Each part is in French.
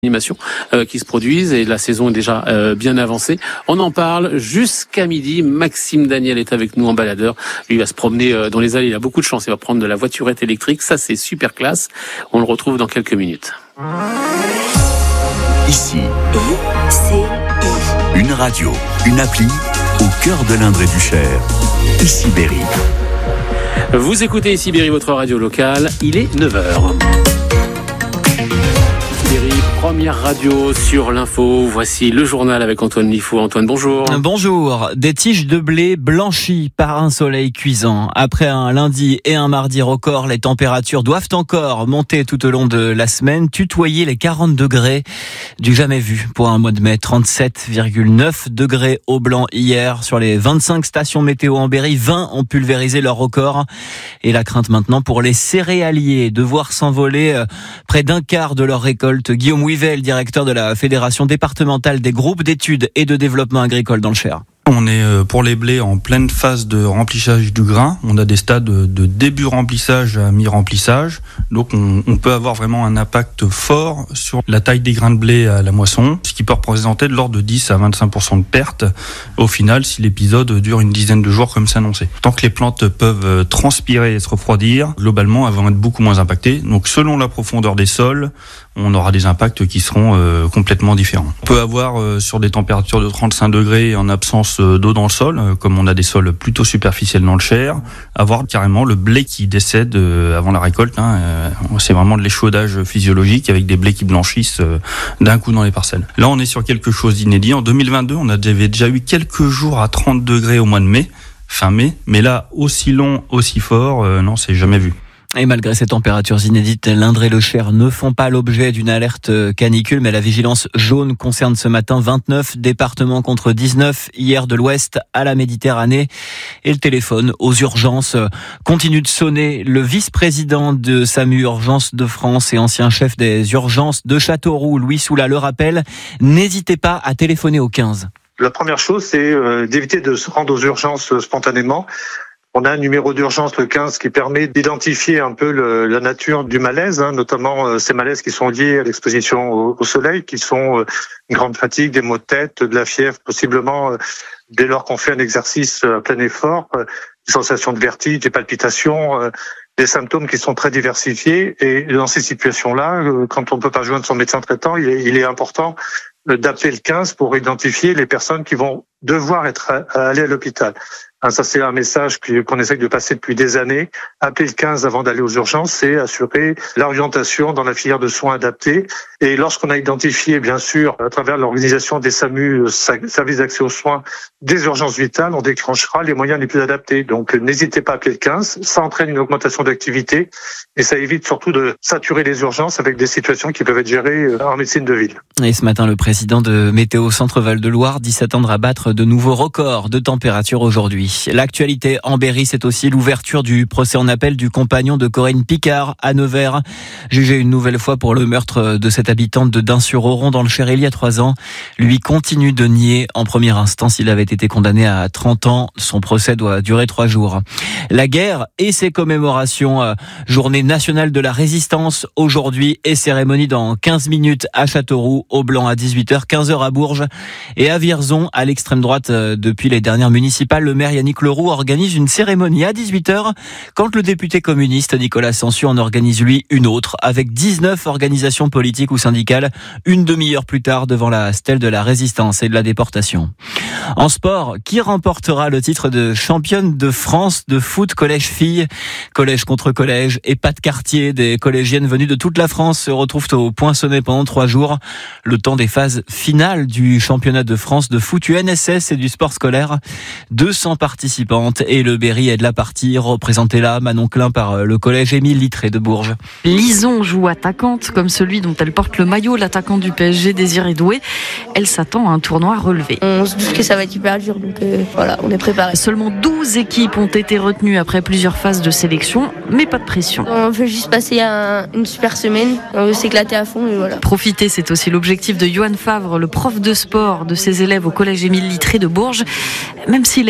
animations qui se produisent et la saison est déjà bien avancée. On en parle jusqu'à midi. Maxime Daniel est avec nous en baladeur. Lui va se promener dans les allées. Il a beaucoup de chance. Il va prendre de la voiturette électrique. Ça, c'est super classe. On le retrouve dans quelques minutes. Ici, une radio, une appli au cœur de l'Indre et du Cher. Ici Berry. Vous écoutez Ici Berry, votre radio locale. Il est 9h. Première radio sur l'info. Voici le journal avec Antoine Lifou. Antoine, bonjour. Bonjour. Des tiges de blé blanchies par un soleil cuisant. Après un lundi et un mardi record, les températures doivent encore monter tout au long de la semaine, tutoyer les 40 degrés du jamais vu pour un mois de mai. 37,9 degrés au blanc hier. Sur les 25 stations météo en Berry, 20 ont pulvérisé leur record. Et la crainte maintenant pour les céréaliers de voir s'envoler près d'un quart de leur récolte. Guillaume Wivel, directeur de la Fédération départementale des groupes d'études et de développement agricole dans le Cher. On est pour les blés en pleine phase de remplissage du grain. On a des stades de début remplissage à mi-remplissage. Donc on peut avoir vraiment un impact fort sur la taille des grains de blé à la moisson, ce qui peut représenter de l'ordre de 10 à 25% de perte au final si l'épisode dure une dizaine de jours comme c'est annoncé. Tant que les plantes peuvent transpirer et se refroidir, globalement elles vont être beaucoup moins impactées. Donc selon la profondeur des sols, on aura des impacts qui seront complètement différents. On peut avoir sur des températures de 35 degrés en absence d'eau dans le sol, comme on a des sols plutôt superficiels dans le Cher, avoir carrément le blé qui décède avant la récolte. C'est vraiment de l'échaudage physiologique avec des blés qui blanchissent d'un coup dans les parcelles. Là, on est sur quelque chose d'inédit. En 2022, on avait déjà eu quelques jours à 30 degrés au mois de mai, fin mai, mais là, aussi long, aussi fort, non, c'est jamais vu. Et malgré ces températures inédites, l'Indre et le Cher ne font pas l'objet d'une alerte canicule, mais la vigilance jaune concerne ce matin 29 départements contre 19, hier de l'Ouest à la Méditerranée. Et le téléphone aux urgences continue de sonner. Le vice-président de SAMU Urgences de France et ancien chef des urgences de Châteauroux, Louis Soula, le rappelle, n'hésitez pas à téléphoner au 15. La première chose, c'est d'éviter de se rendre aux urgences spontanément. On a un numéro d'urgence, le 15, qui permet d'identifier un peu la nature du malaise, notamment ces malaises qui sont liés à l'exposition au soleil, qui sont une grande fatigue, des maux de tête, de la fièvre, possiblement dès lors qu'on fait un exercice à plein effort, des sensations de vertige, des palpitations, des symptômes qui sont très diversifiés. Et dans ces situations-là, quand on ne peut pas joindre son médecin traitant, il est important d'appeler le 15 pour identifier les personnes qui vont devoir aller à l'hôpital. Ça, c'est un message qu'on essaye de passer depuis des années. Appeler le 15 avant d'aller aux urgences, c'est assurer l'orientation dans la filière de soins adaptés. Et lorsqu'on a identifié, bien sûr, à travers l'organisation des SAMU, services d'accès aux soins, des urgences vitales, on déclenchera les moyens les plus adaptés. Donc, n'hésitez pas à appeler le 15. Ça entraîne une augmentation d'activité et ça évite surtout de saturer les urgences avec des situations qui peuvent être gérées en médecine de ville. Et ce matin, le président de Météo Centre-Val de Loire dit s'attendre à battre de nouveaux records de température aujourd'hui. L'actualité en Berry, c'est aussi l'ouverture du procès en appel du compagnon de Corinne Picard à Nevers. Jugé une nouvelle fois pour le meurtre de cette habitante de Dun-sur-Oron dans le Cher il y a 3 ans. Lui continue de nier. En première instance, il avait été condamné à 30 ans. Son procès doit durer 3 jours. La guerre et ses commémorations. Journée nationale de la résistance aujourd'hui et cérémonie dans 15 minutes à Châteauroux, au Blanc à 18h, 15h à Bourges et à Vierzon à l'extrême droite depuis les dernières municipales. Le maire Yannick Leroux organise une cérémonie à 18h quand le député communiste Nicolas Sansu en organise lui une autre avec 19 organisations politiques ou syndicales une demi-heure plus tard devant la stèle de la résistance et de la déportation. En sport, qui remportera le titre de championne de France de foot collège filles? Collège contre collège et pas de quartier, des collégiennes venues de toute la France se retrouvent au Poinçonnet pendant 3 jours. Le temps des phases finales du championnat de France de foot UNSS et du sport scolaire. 200 participantes et le Berry est de la partie, représenté là, Manon Klein, par le collège Émile Littré de Bourges. Lison joue attaquante, comme celui dont elle porte le maillot, l'attaquant du PSG, Désiré Doué. Elle s'attend à un tournoi relevé. On se doute que ça va être hyper dur, donc voilà, on est préparé. Seulement 12 équipes ont été retenues après plusieurs phases de sélection, mais pas de pression. On veut juste passer une super semaine, on veut s'éclater à fond et voilà. Profiter, c'est aussi l'objectif de Johan Favre, le prof de sport de ses élèves au collège Émile Littré de Bourges, même s'il aimerait bien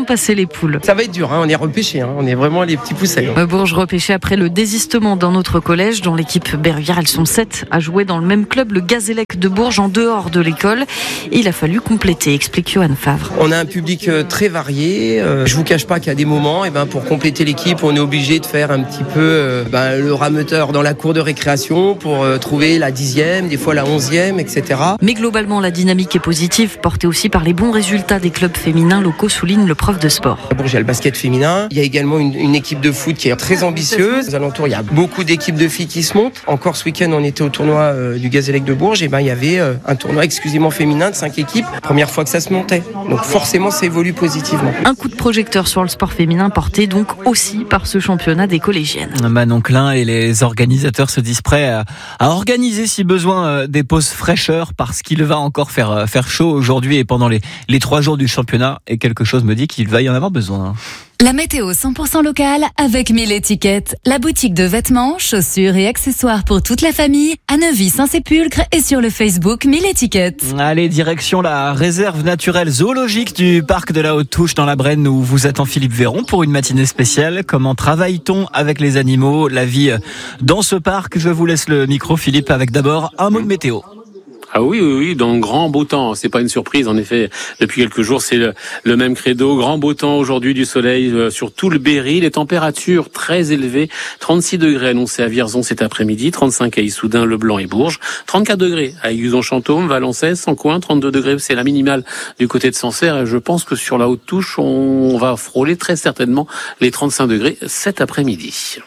passer les poules. Ça va être dur, on est repêchés, on est vraiment les petits poussets. Bourges repêché après le désistement d'un autre collège. Dans l'équipe berruvière, elles sont 7 à jouer dans le même club, le Gazélec de Bourges, en dehors de l'école. Il a fallu compléter, explique Johan Favre. On a un public très varié. Je vous cache pas qu'à des moments, pour compléter l'équipe, on est obligé de faire un petit peu le rameuteur dans la cour de récréation pour trouver la 10e, des fois la 11e, etc. Mais globalement, la dynamique est positive, portée aussi par les bons résultats des clubs féminins locaux, souligne le prof de sport. À Bourges, il y a le basket féminin. Il y a également une équipe de foot qui est très ambitieuse. Aux alentours, il y a beaucoup d'équipes de filles qui se montent. Encore ce week-end, on était au tournoi du Gazélec de Bourges. Il y avait un tournoi exclusivement féminin de 5 équipes. Première fois que ça se montait. Donc forcément, ça évolue positivement. Un coup de projecteur sur le sport féminin porté donc aussi par ce championnat des collégiennes. Manon Klein et les organisateurs se disent prêts à organiser si besoin des pauses fraîcheur parce qu'il va encore faire chaud aujourd'hui et pendant les 3 jours du championnat, et quelque chose me dit qu'il va y en avoir besoin. La météo 100% locale avec 1000 étiquettes, la boutique de vêtements, chaussures et accessoires pour toute la famille à Neuvy-Saint-Sépulcre et sur le Facebook 1000 étiquettes. Allez, direction la réserve naturelle zoologique du parc de la Haute-Touche dans la Brenne où vous attend Philippe Véron pour une matinée spéciale. Comment travaille-t-on avec les animaux, la vie dans ce parc? Je vous laisse le micro, Philippe, avec d'abord un mot de météo. Ah oui, dans grand beau temps. C'est pas une surprise, en effet. Depuis quelques jours, c'est le même credo. Grand beau temps aujourd'hui, du soleil sur tout le Berry. Les températures très élevées. 36 degrés annoncés à Vierzon cet après-midi, 35 à Issoudun, Leblanc et Bourges, 34 degrés à Aiguillon-Chantôme, Valençay, Sancoin, 32 degrés. C'est la minimale du côté de Sancerre. Et je pense que sur la Haute-Touche, on va frôler très certainement les 35 degrés cet après-midi.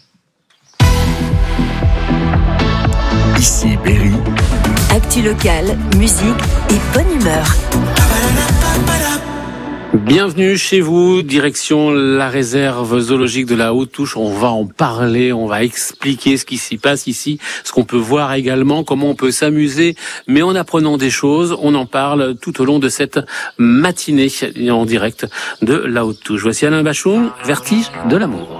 Ici Berry. Actu locale, musique et bonne humeur. Bienvenue chez vous, direction la réserve zoologique de la Haute-Touche. On va en parler, on va expliquer ce qui s'y passe ici, ce qu'on peut voir également, comment on peut s'amuser, mais en apprenant des choses. On en parle tout au long de cette matinée en direct de la Haute-Touche. Voici Alain Bachung, Vertige de l'amour.